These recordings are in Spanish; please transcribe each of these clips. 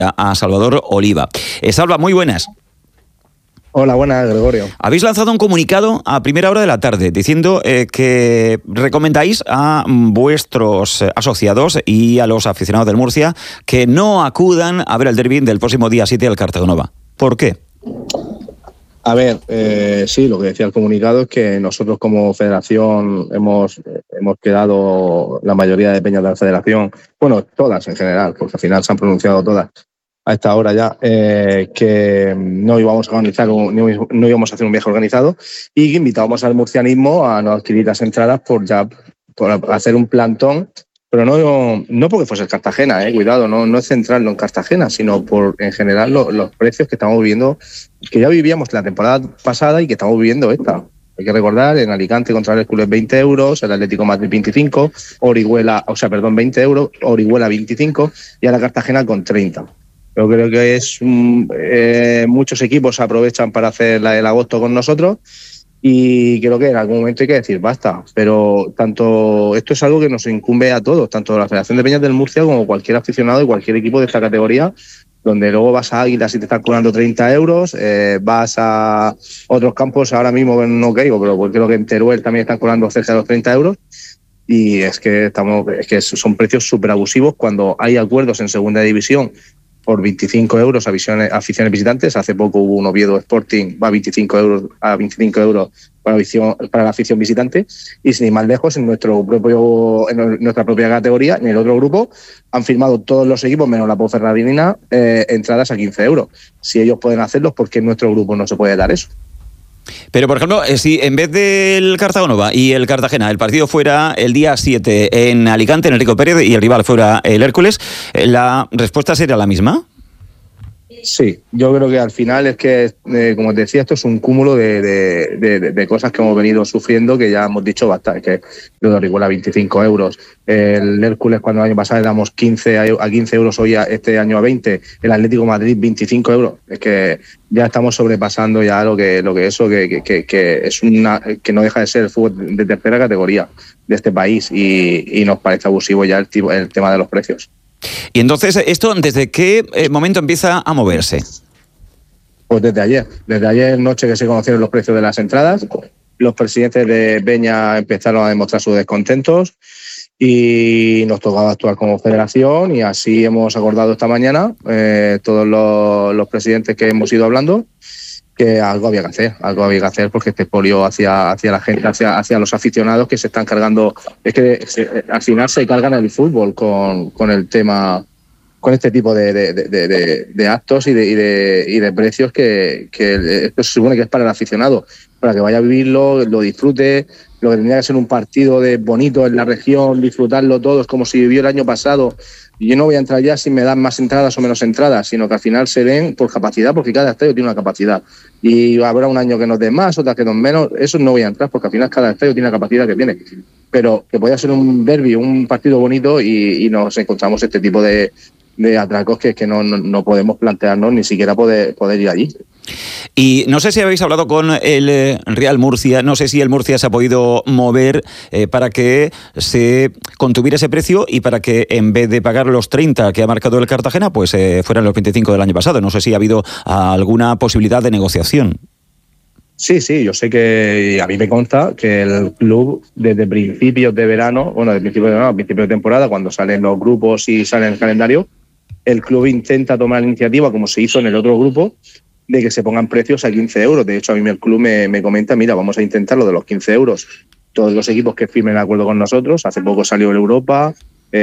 a Salvador Oliva. Salva, muy buenas. Hola, buenas, Gregorio. Habéis lanzado un comunicado a primera hora de la tarde diciendo que recomendáis a vuestros asociados y a los aficionados del Murcia que no acudan a ver el derbi del próximo día 7 al Cartagonova. ¿Por qué? A ver, sí, lo que decía el comunicado es que nosotros como federación hemos quedado, la mayoría de peñas de la federación, bueno, todas en general, porque al final se han pronunciado todas a esta hora ya, que no íbamos a organizar no íbamos a hacer un viaje organizado y que invitábamos al murcianismo a no adquirir las entradas por hacer un plantón, pero no porque fuese el Cartagena, cuidado, no es centrarlo en Cartagena, sino por en general los precios que estamos viviendo, que ya vivíamos la temporada pasada y que estamos viviendo esta. Hay que recordar, en Alicante contra el Hércules 20 euros, el Atlético Madrid 25, 20 euros, Orihuela 25 y ahora Cartagena con 30. Yo creo que muchos equipos aprovechan para hacer el agosto con nosotros y creo que en algún momento hay que decir basta. Pero esto es algo que nos incumbe a todos, tanto la Federación de Peñas del Murcia como cualquier aficionado de cualquier equipo de esta categoría, donde luego vas a Águilas y te están cobrando 30 euros, vas a otros campos, ahora mismo no caigo, pero creo que en Teruel también están cobrando cerca de los 30 euros. Y es que son precios súper abusivos cuando hay acuerdos en segunda división por 25 euros a aficiones visitantes. Hace poco hubo un Oviedo Sporting, va a 25 euros para la afición visitante, y sin ir más lejos, en nuestra propia categoría, en el otro grupo, han firmado todos los equipos, menos la Ponferradina, entradas a 15 euros. Si ellos pueden hacerlo, ¿por qué en nuestro grupo no se puede dar eso? Pero, por ejemplo, si en vez del Cartagonova y el Cartagena, el partido fuera el día 7 en Alicante, en Enrico Pérez, y el rival fuera el Hércules, ¿la respuesta sería la misma? Sí, yo creo que al final es que, como te decía, esto es un cúmulo de cosas que hemos venido sufriendo, que ya hemos dicho bastante. Es que lo de Orihuela 25 euros, el Hércules cuando el año pasado le damos 15 euros, hoy este año a 20, el Atlético Madrid 25 euros. Es que ya estamos sobrepasando ya lo que eso, que no deja de ser el fútbol de tercera categoría de este país, y nos parece abusivo ya el tema de los precios. Y entonces, ¿esto desde qué momento empieza a moverse? Pues desde ayer noche que se conocieron los precios de las entradas, los presidentes de Peña empezaron a demostrar sus descontentos y nos tocaba actuar como federación, y así hemos acordado esta mañana, todos los presidentes que hemos ido hablando, que algo había que hacer porque este expolio hacia la gente, hacia los aficionados que se están cargando. Es que al final se cargan el fútbol con el tema, con este tipo de actos y de precios que esto se supone que es para el aficionado, para que vaya a vivirlo, lo disfrute, lo que tendría que ser un partido bonito en la región, disfrutarlo todos como si vivió el año pasado. Y yo no voy a entrar ya si me dan más entradas o menos entradas, sino que al final se ven por capacidad, porque cada estadio tiene una capacidad. Y habrá un año que nos dé más, otras que nos menos. Eso no voy a entrar, porque al final cada estadio tiene la capacidad que tiene. Pero que podía ser un derbi, un partido bonito, y nos encontramos este tipo de atracos que no podemos plantearnos ni siquiera poder ir allí. Y no sé si habéis hablado con el Real Murcia, no sé si el Murcia se ha podido mover para que se contuviera ese precio y para que en vez de pagar los 30 que ha marcado el Cartagena, pues fueran los 25 del año pasado. No sé si ha habido alguna posibilidad de negociación. Sí, yo sé que a mí me consta que el club desde principios de verano, principios de temporada, cuando salen los grupos y sale el calendario, el club intenta tomar la iniciativa, como se hizo en el otro grupo, de que se pongan precios a 15 euros. De hecho, a mí el club me comenta, mira, vamos a intentar lo de los 15 euros. Todos los equipos que firmen el acuerdo con nosotros, hace poco salió el Europa,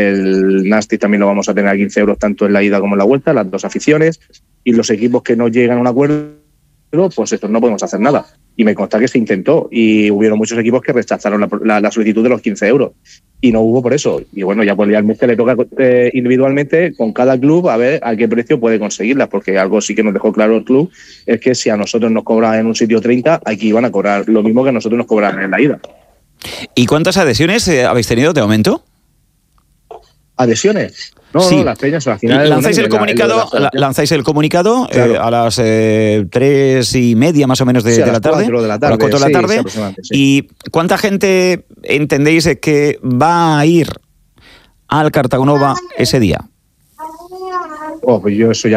el Nasty también lo vamos a tener a 15 euros tanto en la ida como en la vuelta, las dos aficiones, y los equipos que no llegan a un acuerdo, pues estos no podemos hacer nada. Y me consta que se intentó, y hubieron muchos equipos que rechazaron la solicitud de los 15 euros. Y no hubo por eso. Y bueno, ya pues realmente le toca individualmente con cada club a ver a qué precio puede conseguirlas, porque algo sí que nos dejó claro el club, es que si a nosotros nos cobran en un sitio 30, aquí iban a cobrar lo mismo que a nosotros nos cobran en la ida. ¿Y cuántas adhesiones habéis tenido de momento? ¿Adhesiones? No, las peñas al final. ¿Lanzáis el comunicado claro, a las 3:30 más o menos de la tarde? 4 de la tarde. A las 4 de la tarde. Sí. ¿Y cuánta gente entendéis que va a ir al Cartagonova ese día? Pues yo eso ya